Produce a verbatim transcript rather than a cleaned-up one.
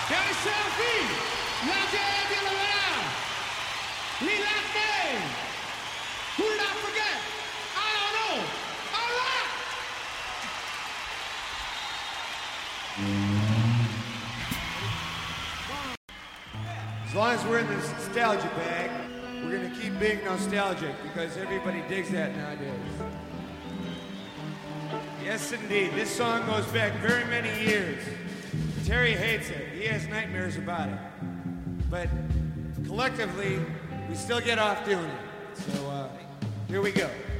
Selfie, la gente de la verdad, ni la fe. Who did I forget? I don't know. All right. As long as we're in the nostalgia bag, we're gonna keep being nostalgic because everybody digs that nowadays. Yes, indeed. This song goes back very many years. Terry hates it. He has nightmares about it. But collectively, we still get off doing it. So uh, here we go.